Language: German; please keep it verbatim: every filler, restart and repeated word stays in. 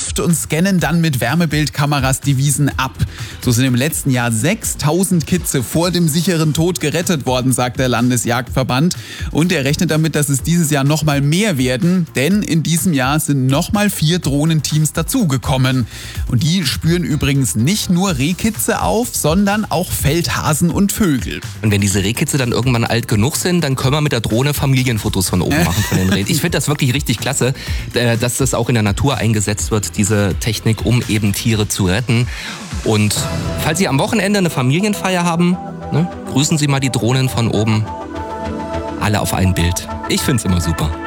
Luft und scannen dann mit Wärmebildkameras die Wiesen ab. So sind im letzten Jahr sechstausend Kitze vor dem sicheren Tod gerettet worden, sagt der Landesjagdverband. Und er rechnet damit, dass es dieses Jahr noch mal mehr werden, denn in diesem Jahr sind noch mal vier Drohnenteams dazugekommen. Und die spüren übrigens nicht nur Rehkitze auf, sondern auch Feldhasen und Vögel. Und wenn diese Rehkitze dann irgendwann alt genug sind, dann können wir mit der Drohne Familienfotos von oben machen von den Rehen. Ich finde das wirklich richtig klasse, dass das auch in der Natur eingesetzt wird, diese Technik, um eben Tiere zu retten. Und falls Sie am Wochenende eine Familienfeier haben, ne, grüßen Sie mal die Drohnen von oben. Alle auf ein Bild. Ich finde es immer super.